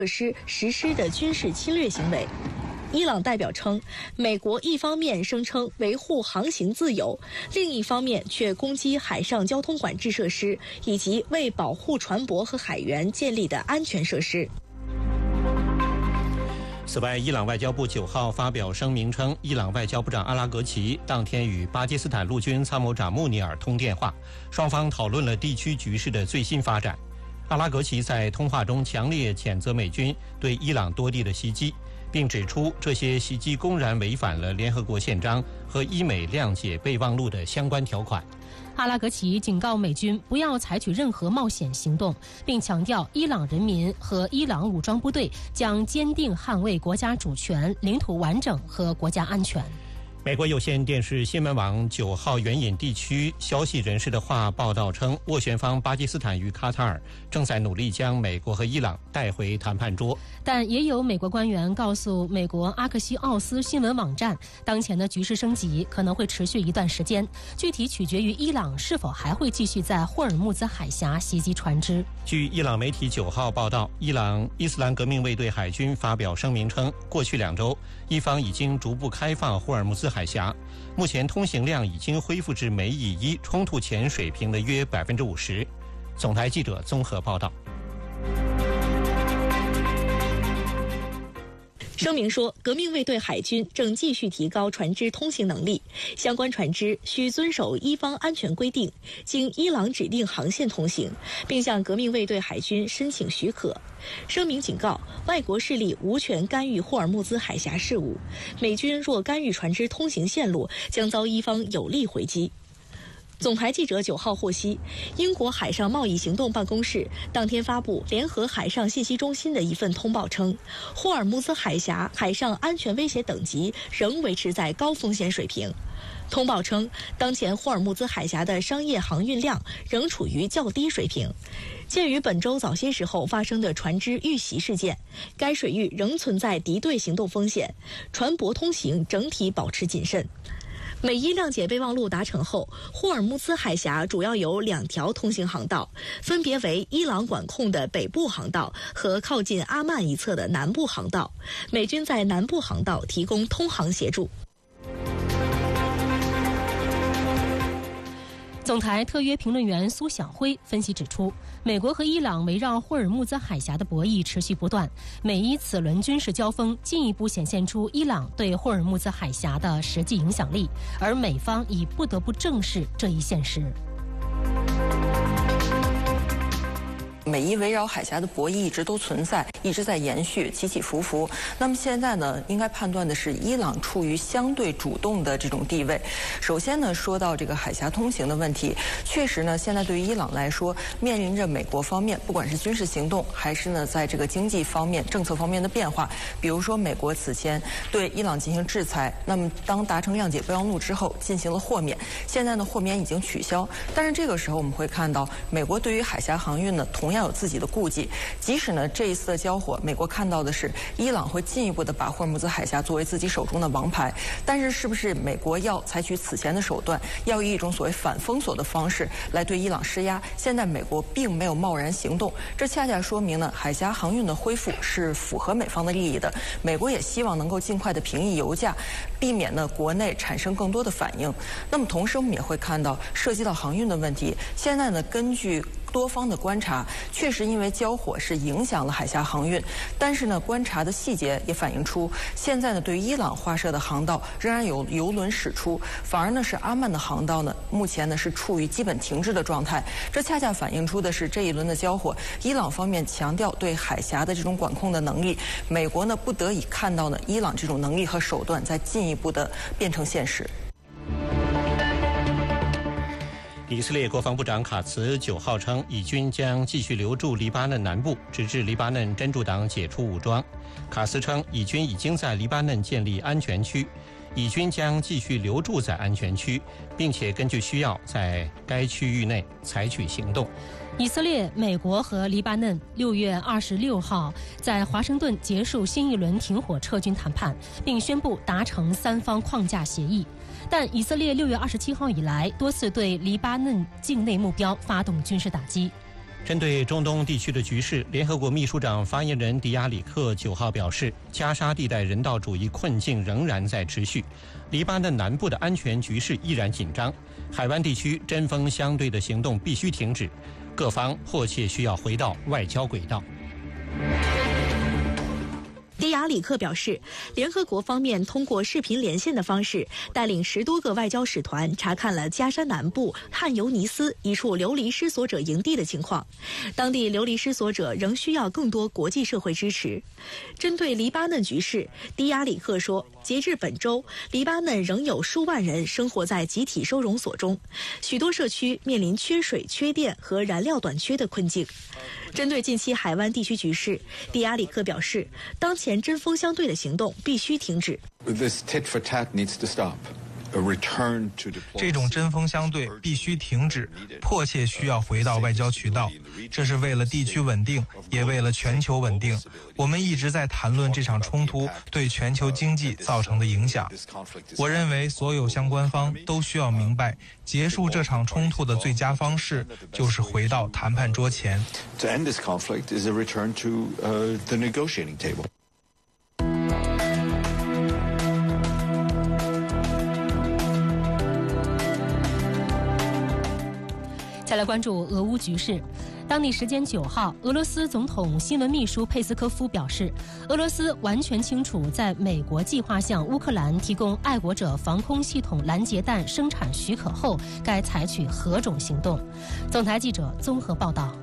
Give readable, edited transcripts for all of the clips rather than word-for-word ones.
设施实施的军事侵略行为。伊朗代表称，美国一方面声称维护航行自由，另一方面却攻击海上交通管制设施以及为保护船舶和海员建立的安全设施。 此外，伊朗外交部9号发表声明称，伊朗外交部长阿拉格齐当天与巴基斯坦陆军参谋长穆尼尔通电话，双方讨论了地区局势的最新发展。阿拉格齐在通话中强烈谴责美军对伊朗多地的袭击，并指出这些袭击公然违反了联合国宪章和伊美谅解备忘录的相关条款。 阿拉格齐警告美军不要采取任何冒险行动，并强调伊朗人民和伊朗武装部队将坚定捍卫国家主权、领土完整和国家安全。 美国有线电视新闻网9号援引地区消息人士的话报道称，斡旋方巴基斯坦与卡塔尔正在努力将美国和伊朗带回谈判桌。 但也有美国官员告诉美国阿克西奥斯新闻网站，当前的局势升级可能会持续一段时间，具体取决于伊朗是否还会继续在霍尔木兹海峡袭击船只。 据伊朗媒体9号报道，伊朗伊斯兰革命卫队海军发表声明称，过去2周，伊方已经逐步开放霍尔木兹海峡，目前通行量已经恢复至每以一冲突前水平的约50%。总台记者综合报道。 声明说，革命卫队海军正继续提高船只通行能力，相关船只需遵守伊方安全规定，经伊朗指定航线通行，并向革命卫队海军申请许可。声明警告，外国势力无权干预霍尔木兹海峡事务，美军若干预船只通行线路，将遭伊方有力回击。总台记者9号获悉，英国海上贸易行动办公室当天发布联合海上信息中心的一份通报称，霍尔木兹海峡海上安全威胁等级仍维持在高风险水平。通报称，当前霍尔木兹海峡的商业航运量仍处于较低水平。鉴于本周早些时候发生的船只遇袭事件，该水域仍存在敌对行动风险，船舶通行整体保持谨慎。美伊谅解备忘录达成后，霍尔木兹海峡主要有2条通行航道，分别为伊朗管控的北部航道和靠近阿曼一侧的南部航道。美军在南部航道提供通航协助。 总台特约评论员苏晓辉分析指出，美国和伊朗围绕霍尔木兹海峡的博弈持续不断，美伊此轮军事交锋进一步显现出伊朗对霍尔木兹海峡的实际影响力，而美方已不得不正视这一现实。 美伊围绕海峡的博弈一直都存在，一直在延续，起起伏伏。那么现在呢，应该判断的是伊朗处于相对主动的这种地位。首先呢，说到这个海峡通行的问题，确实呢，现在对于伊朗来说，面临着美国方面不管是军事行动，还是呢在这个经济方面、政策方面的变化。比如说，美国此前对伊朗进行制裁，那么当达成谅解备忘录之后，进行了豁免。现在呢，豁免已经取消，但是这个时候我们会看到，美国对于海峡航运呢，同样有自己的顾忌。即使呢这一次的交火，美国看到的是伊朗会进一步的把霍尔木兹海峡作为自己手中的王牌，但是是不是美国要采取此前的手段，要以一种所谓反封锁的方式来对伊朗施压？现在美国并没有贸然行动，这恰恰说明呢海峡航运的恢复是符合美方的利益的。美国也希望能够尽快的平抑油价，避免呢国内产生更多的反应。那么同时我们也会看到涉及到航运的问题，现在呢根据多方的观察，确实因为交火是影响了海峡航运，但是呢，观察的细节也反映出，现在呢，对于伊朗划设的航道仍然有油轮驶出，反而呢是阿曼的航道呢，目前呢是处于基本停滞的状态。这恰恰反映出的是这一轮的交火，伊朗方面强调对海峡的这种管控的能力，美国呢不得已看到呢伊朗这种能力和手段在进一步的变成现实。 以色列国防部长卡茨9号称，以军将继续留驻黎巴嫩南部，直至黎巴嫩真主党解除武装。卡斯称，以军已经在黎巴嫩建立安全区，以军将继续留驻在安全区，并且根据需要在该区域内采取行动。 以色列、美国和黎巴嫩6月26号在华盛顿结束新一轮停火撤军谈判，并宣布达成3方框架协议。但以色列6月27号以来多次对黎巴嫩境内目标发动军事打击。 针对中东地区的局势，联合国秘书长发言人迪亚里克9号表示，加沙地带人道主义困境仍然在持续，黎巴嫩南部的安全局势依然紧张，海湾地区针锋相对的行动必须停止，各方迫切需要回到外交轨道。 迪亚里克表示，联合国方面通过视频连线的方式，带领10多个外交使团查看了加沙南部汉尤尼斯一处流离失所者营地的情况。当地流离失所者仍需要更多国际社会支持。针对黎巴嫩局势，迪亚里克说，截至本周，黎巴嫩仍有数万人生活在集体收容所中，许多社区面临缺水、缺电和燃料短缺的困境。针对近期海湾地区局势，迪亚里克表示，当前针锋相对的行动必须停止。 这种针锋相对必须停止，迫切需要回到外交渠道。这是为了地区稳定，也为了全球稳定。我们一直在谈论这场冲突对全球经济造成的影响。我认为所有相关方都需要明白，结束这场冲突的最佳方式就是回到谈判桌前。 再来关注俄乌局势。当地时间9号，俄罗斯总统新闻秘书佩斯科夫表示，俄罗斯完全清楚在美国计划向乌克兰提供爱国者防空系统拦截弹生产许可后，该采取何种行动。总台记者综合报道。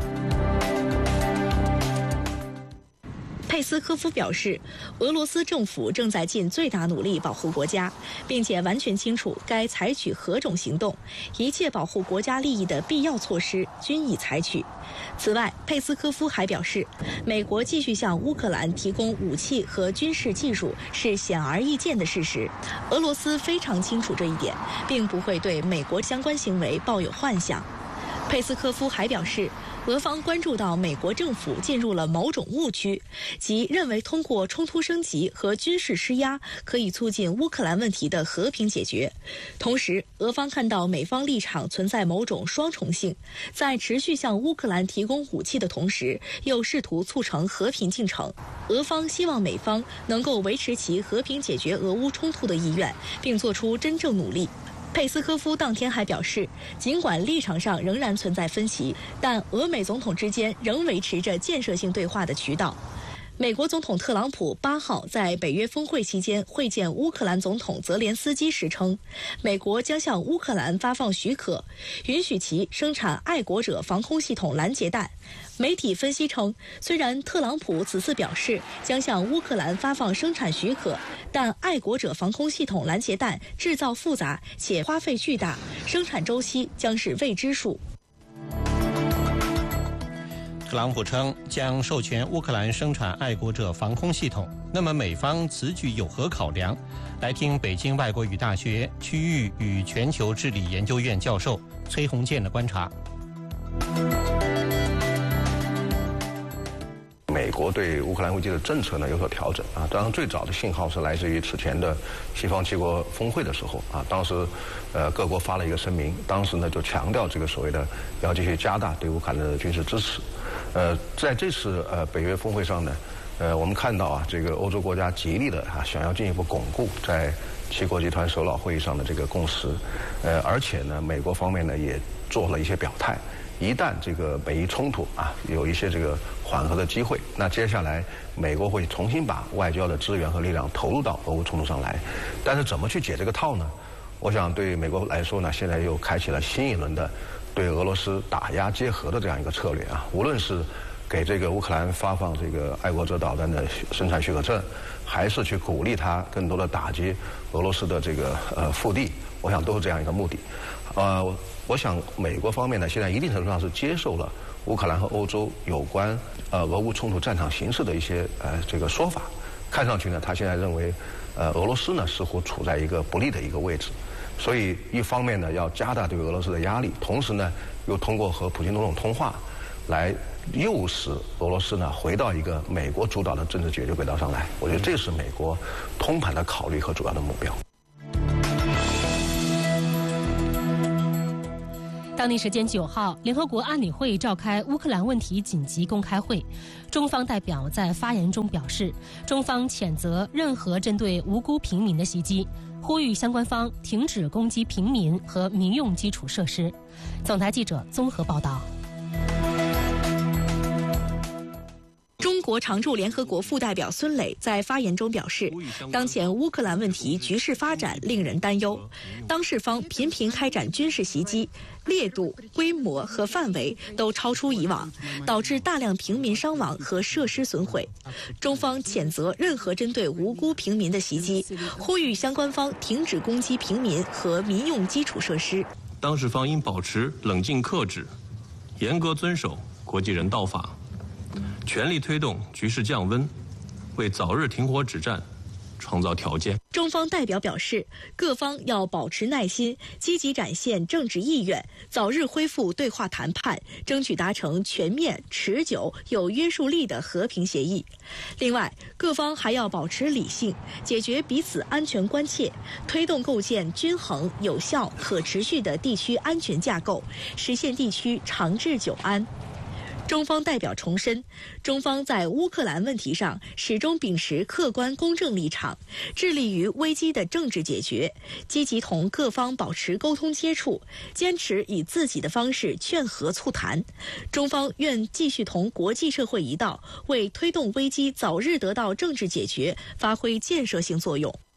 佩斯科夫表示，俄罗斯政府正在尽最大努力保护国家，并且完全清楚该采取何种行动，一切保护国家利益的必要措施均已采取。此外，佩斯科夫还表示，美国继续向乌克兰提供武器和军事技术是显而易见的事实，俄罗斯非常清楚这一点，并不会对美国相关行为抱有幻想。佩斯科夫还表示，俄方关注到美国政府进入了某种误区，即认为通过冲突升级和军事施压可以促进乌克兰问题的和平解决。同时，俄方看到美方立场存在某种双重性，在持续向乌克兰提供武器的同时，又试图促成和平进程。俄方希望美方能够维持其和平解决俄乌冲突的意愿，并做出真正努力。佩斯科夫当天还表示，尽管立场上仍然存在分歧，但俄美总统之间仍维持着建设性对话的渠道。美国总统特朗普8号在北约峰会期间会见乌克兰总统泽连斯基时称，美国将向乌克兰发放许可，允许其生产爱国者防空系统拦截弹。媒体分析称，虽然特朗普此次表示将向乌克兰发放生产许可，但爱国者防空系统拦截弹制造复杂且花费巨大，生产周期将是未知数。 特朗普称将授权乌克兰生产爱国者防空系统，那么美方此举有何考量？来听北京外国语大学区域与全球治理研究院教授崔洪建的观察。 美国对乌克兰危机的政策呢有所调整啊，当然最早的信号是来自于此前的西方7国峰会的时候啊，当时各国发了一个声明，当时呢就强调这个所谓的要继续加大对乌克兰的军事支持。在这次北约峰会上呢，我们看到啊，这个欧洲国家极力的想要进一步巩固在7国集团首脑会议上的这个共识，而且呢，美国方面呢也做了一些表态。一旦这个美伊冲突啊有一些这个缓和的机会，那接下来美国会重新把外交的资源和力量投入到俄乌冲突上来。但是怎么去解这个套呢？我想对美国来说呢，现在又开启了新一轮的对俄罗斯打压结合的这样一个策略啊。无论是给这个乌克兰发放这个爱国者导弹的生产许可证，还是去鼓励他更多的打击俄罗斯的这个腹地，我想都是这样一个目的。我想美国方面呢，现在一定程度上是接受了乌克兰和欧洲有关俄乌冲突战场形势的一些这个说法。看上去呢，他现在认为俄罗斯呢似乎处在一个不利的一个位置，所以一方面呢要加大对俄罗斯的压力，同时呢又通过和普京总统通话来诱使俄罗斯呢回到一个美国主导的政治解决轨道上来。我觉得这是美国通盘的考虑和主要的目标。 当地时间9号，联合国安理会召开乌克兰问题紧急公开会，中方代表在发言中表示，中方谴责任何针对无辜平民的袭击，呼吁相关方停止攻击平民和民用基础设施。总台记者综合报道。 中国常驻联合国副代表孙磊在发言中表示，当前乌克兰问题局势发展令人担忧，当事方频频开展军事袭击，烈度、规模和范围都超出以往，导致大量平民伤亡和设施损毁。中方谴责任何针对无辜平民的袭击，呼吁相关方停止攻击平民和民用基础设施。 当事方应保持冷静克制，严格遵守国际人道法，全力推动局势降温，为早日停火止战创造条件。 中方代表表示，各方要保持耐心，积极展现政治意愿，早日恢复对话谈判，争取达成全面、持久、有约束力的和平协议。另外，各方还要保持理性，解决彼此安全关切，推动构建均衡、有效、可持续的地区安全架构，实现地区长治久安。中方代表重申，中方在乌克兰问题上始终秉持客观公正立场，致力于危机的政治解决，积极同各方保持沟通接触，坚持以自己的方式劝和促谈。中方愿继续同国际社会一道，为推动危机早日得到政治解决发挥建设性作用。